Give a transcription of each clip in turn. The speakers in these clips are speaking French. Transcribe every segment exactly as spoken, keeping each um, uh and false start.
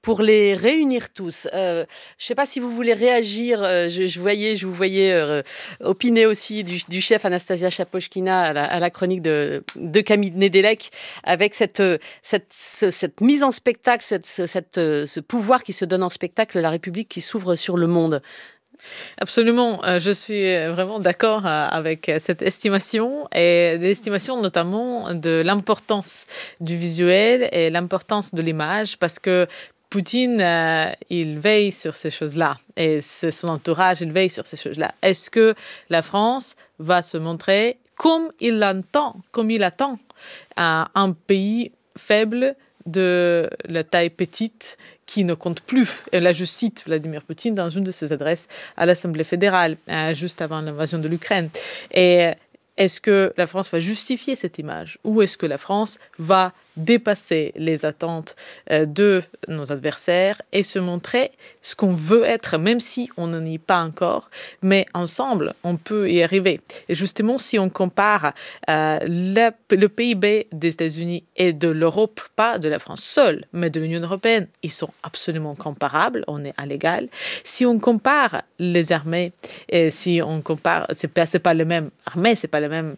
pour les réunir tous. Euh, je ne sais pas si vous voulez réagir. Euh, je, je voyais, je vous voyais euh, opiner aussi du, du chef Anastasia Chapochkina à la, à la chronique de, de Camille Nedelec avec cette, cette, ce, cette mise en spectacle, cette, cette, ce pouvoir qui se donne en spectacle, la République qui s'ouvre sur le monde. Absolument, je suis vraiment d'accord avec cette estimation et l'estimation notamment de l'importance du visuel et l'importance de l'image parce que Poutine, euh, il veille sur ces choses-là et son entourage, il veille sur ces choses-là. Est-ce que la France va se montrer comme il l'entend, comme il attend, à un pays faible de la taille petite qui ne compte plus. Et là, je cite Vladimir Poutine dans une de ses adresses à l'Assemblée fédérale, euh, juste avant l'invasion de l'Ukraine. Et est-ce que la France va justifier cette image ou est-ce que la France va dépasser les attentes euh, de nos adversaires et se montrer ce qu'on veut être, même si on n'en est pas encore, mais ensemble, on peut y arriver. Et justement, si on compare euh, la, le P I B des États-Unis et de l'Europe, pas de la France seule, mais de l'Union européenne, ils sont absolument comparables, on est à l'égal. Si on compare les armées, et si on compare, c'est pas, c'est pas les mêmes armées, c'est pas les mêmes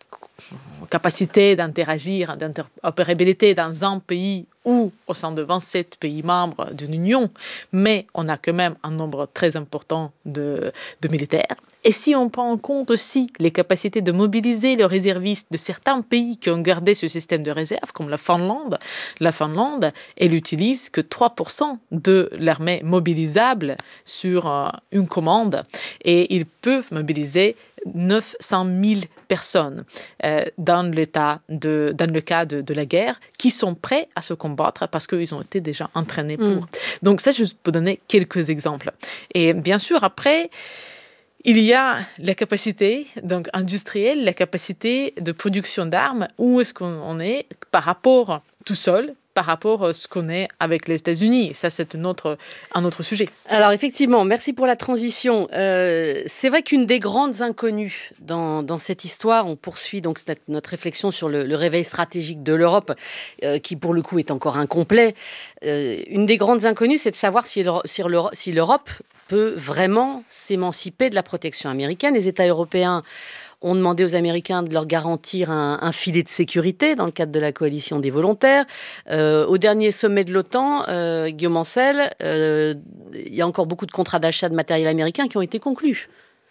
capacité d'interagir, d'interopérabilité dans un pays ou au sein de vingt-sept pays membres de l'Union, mais on a quand même un nombre très important de, de militaires. Et si on prend en compte aussi les capacités de mobiliser les réservistes de certains pays qui ont gardé ce système de réserve, comme la Finlande, la Finlande, elle n'utilise que trois pour cent de l'armée mobilisable sur euh, une commande et ils peuvent mobiliser neuf cent mille personnes euh, dans, l'état de, dans le cas de, de la guerre qui sont prêts à se combattre parce qu'ils ont été déjà entraînés pour. Mm. Donc ça, juste pour donner quelques exemples. Et bien sûr, après, il y a la capacité donc, industrielle, la capacité de production d'armes. Où est-ce qu'on est par rapport tout seul par rapport à ce qu'on est avec les États-Unis. Ça, c'est un autre, un autre sujet. Alors, effectivement, merci pour la transition. Euh, c'est vrai qu'une des grandes inconnues dans, dans cette histoire, on poursuit donc notre réflexion sur le, le réveil stratégique de l'Europe, euh, qui, pour le coup, est encore incomplet. Euh, une des grandes inconnues, c'est de savoir si l'Europe, si l'Europe peut vraiment s'émanciper de la protection américaine. Les États européens ont demandé aux Américains de leur garantir un, un filet de sécurité dans le cadre de la coalition des volontaires. Euh, au dernier sommet de l'OTAN, euh, Guillaume Ancel, euh, il y a encore beaucoup de contrats d'achat de matériel américain qui ont été conclus.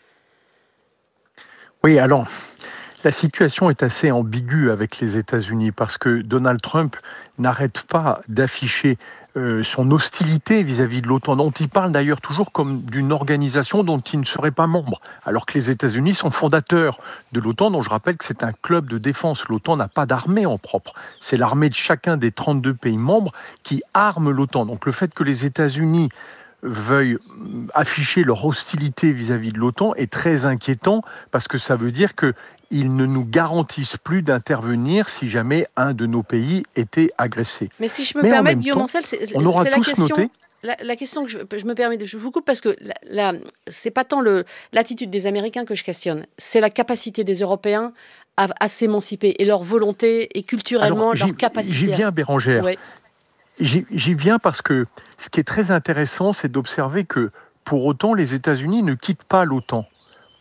Oui, alors, la situation est assez ambiguë avec les États-Unis parce que Donald Trump n'arrête pas d'afficher Euh, son hostilité vis-à-vis de l'OTAN, dont il parle d'ailleurs toujours comme d'une organisation dont il ne serait pas membre, alors que les États-Unis sont fondateurs de l'OTAN, dont je rappelle que c'est un club de défense. L'OTAN n'a pas d'armée en propre. C'est l'armée de chacun des trente-deux pays membres qui arme l'OTAN. Donc le fait que les États-Unis veuillent afficher leur hostilité vis-à-vis de l'OTAN est très inquiétant parce que ça veut dire que ils ne nous garantissent plus d'intervenir si jamais un de nos pays était agressé. Mais si je me Mais permets, Guillaume Ancel, c'est, on aura c'est la tous question... noté. La, la question que je, je me permets de je vous coupe parce que la, la, c'est pas tant le, l'attitude des Américains que je questionne, c'est la capacité des Européens à, à s'émanciper et leur volonté et culturellement Alors, leur capacité. J'y viens, à... Bérangère. Ouais. J'y, j'y viens parce que ce qui est très intéressant, c'est d'observer que pour autant, les États-Unis ne quittent pas l'OTAN. Pourquoi ?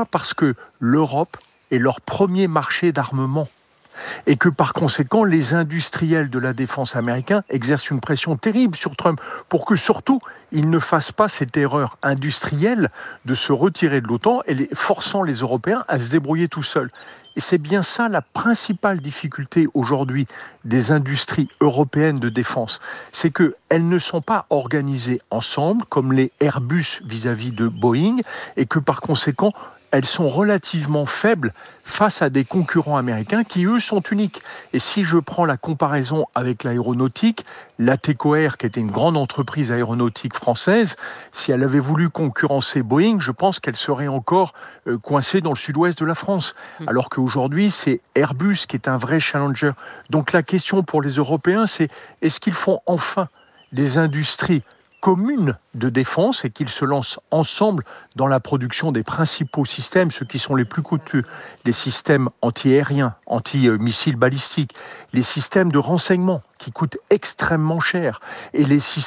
Parce que l'Europe est leur premier marché d'armement. Et que par conséquent, les industriels de la défense américains exercent une pression terrible sur Trump pour que surtout, il ne fasse pas cette erreur industrielle de se retirer de l'OTAN et les, forçant les Européens à se débrouiller tout seuls. Et c'est bien ça la principale difficulté aujourd'hui des industries européennes de défense. C'est qu'elles ne sont pas organisées ensemble, comme les Airbus vis-à-vis de Boeing, et que par conséquent, elles sont relativement faibles face à des concurrents américains qui, eux, sont uniques. Et si je prends la comparaison avec l'aéronautique, l'Atecoair, qui était une grande entreprise aéronautique française, si elle avait voulu concurrencer Boeing, je pense qu'elle serait encore euh, coincée dans le sud-ouest de la France. Alors qu'aujourd'hui, c'est Airbus qui est un vrai challenger. Donc la question pour les Européens, c'est est-ce qu'ils font enfin des industries communes de défense et qu'ils se lancent ensemble dans la production des principaux systèmes, ceux qui sont les plus coûteux, les systèmes anti-aériens, anti-missiles balistiques, les systèmes de renseignement qui coûtent extrêmement cher et les systèmes